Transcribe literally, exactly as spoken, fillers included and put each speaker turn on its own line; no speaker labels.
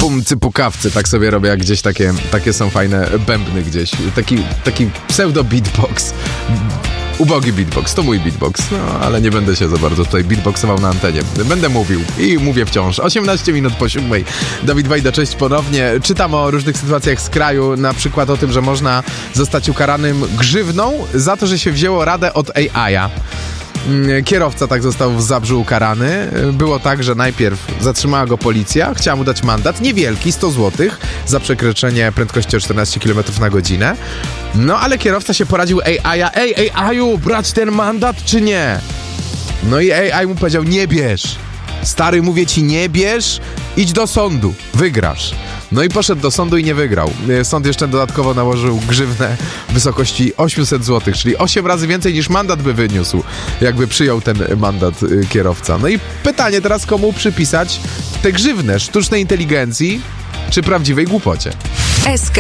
pum, cypukawcy, tak sobie robię, jak gdzieś takie, takie są fajne bębny gdzieś. Taki, taki pseudo-beatbox. Ubogi beatbox, to mój beatbox, no ale nie będę się za bardzo tutaj beatboxował na antenie. Będę mówił i mówię wciąż. osiemnaście minut po siódmej. Dawid Wajda, cześć ponownie. Czytam o różnych sytuacjach z kraju, na przykład o tym, że można zostać ukaranym grzywną za to, że się wzięło radę od A I a. Kierowca tak został w Zabrzu ukarany. Było tak, że najpierw zatrzymała go policja, chciała mu dać mandat, niewielki, sto złotych, za przekroczenie prędkości o czternaście kilometrów na godzinę. No ale kierowca się poradził A I a. Ej, A I u, brać ten mandat czy nie? No i A I mu powiedział, nie bierz. Stary, mówię ci, nie bierz, idź do sądu, wygrasz. No i poszedł do sądu i nie wygrał. Sąd jeszcze dodatkowo nałożył grzywnę w wysokości osiemset złotych, czyli osiem razy więcej niż mandat by wyniósł, jakby przyjął ten mandat kierowca. No i pytanie teraz, komu przypisać tę grzywnę? Sztucznej inteligencji czy prawdziwej głupocie?